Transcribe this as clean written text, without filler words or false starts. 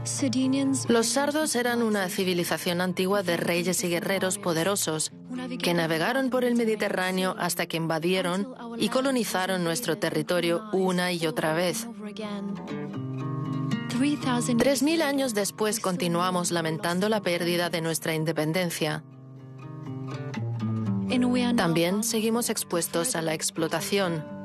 Los sardos eran una civilización antigua de reyes y guerreros poderosos que navegaron por el Mediterráneo hasta que invadieron y colonizaron nuestro territorio una y otra vez. 3000 años después continuamos lamentando la pérdida de nuestra independencia. También seguimos expuestos a la explotación.